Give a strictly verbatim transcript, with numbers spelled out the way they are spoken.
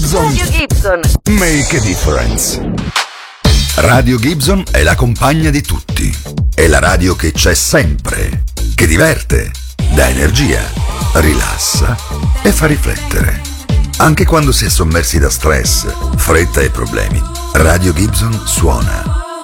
Gibson. Radio Gibson. Make a difference. Radio Gibson è la compagna di tutti. È la radio che c'è sempre, che diverte, dà energia, rilassa e fa riflettere. Anche quando si è sommersi da stress, fretta e problemi, Radio Gibson suona.